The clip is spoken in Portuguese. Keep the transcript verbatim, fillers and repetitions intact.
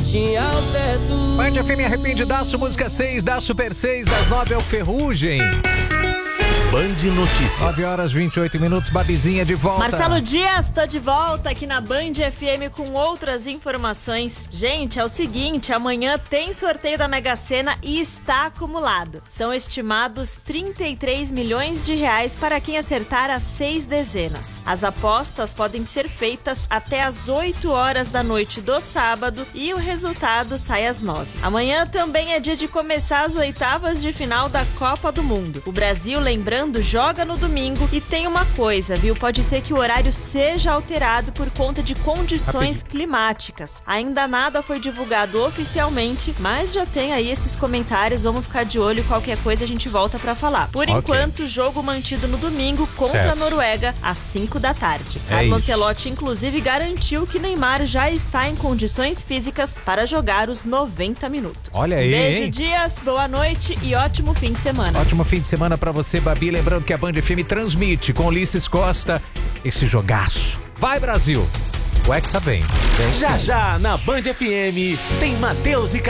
frente ao teto. Band F M arrependidaço, música seis da Super seis, das nove é o Ferrugem. Band Notícias. nove horas e vinte e oito minutos, Babizinha de volta. Marcelo Dias tá de volta aqui na Band F M com outras informações. Gente, é o seguinte, amanhã tem sorteio da Mega Sena e está acumulado. São estimados trinta e três milhões de reais para quem acertar as seis dezenas. As apostas podem ser feitas até às oito horas da noite do sábado e o resultado sai às nove. Amanhã também é dia de começar as oitavas de final da Copa do Mundo. O Brasil, lembrando, joga no domingo e tem uma coisa, viu? Pode ser que o horário seja alterado por conta de condições Rapidinho. climáticas. Ainda nada foi divulgado oficialmente, mas já tem aí esses comentários, vamos ficar de olho, qualquer coisa a gente volta pra falar. Por Ok. enquanto, jogo mantido no domingo contra Certo. a Noruega às cinco da tarde. É Carlo isso. Ancelotti, inclusive, garantiu que Neymar já está em condições físicas para jogar os noventa minutos. Olha aí, Beijo, hein? Dias, boa noite e ótimo fim de semana. Ótimo fim de semana pra você, Babi. Lembrando que a Band F M transmite com Ulisses Costa esse jogaço. Vai, Brasil! O Hexa vem. Vem Já sim. já na Band F M tem Matheus e